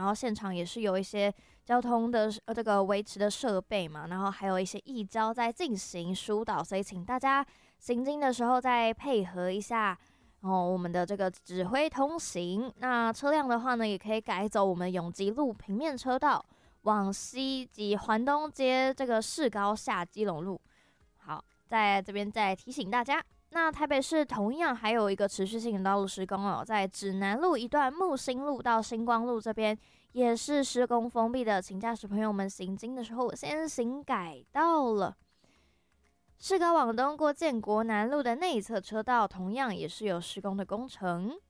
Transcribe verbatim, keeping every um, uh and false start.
后现场也是有一些交通的呃这个维持的设备嘛，然后还有一些义交在进行疏导，所以请大家行经的时候再配合一下。哦，我们的这个指挥通行，那车辆的话呢，也可以改走我们永吉路平面车道，往西及环东街这个市高下基隆路。好，在这边再提醒大家，那台北市同样还有一个持续性的道路施工哦，在指南路一段木星路到星光路这边也是施工封闭的，请驾驶朋友们行经的时候先行改道了。市高往东过建国南路的内侧车道同样也是有施工的工程。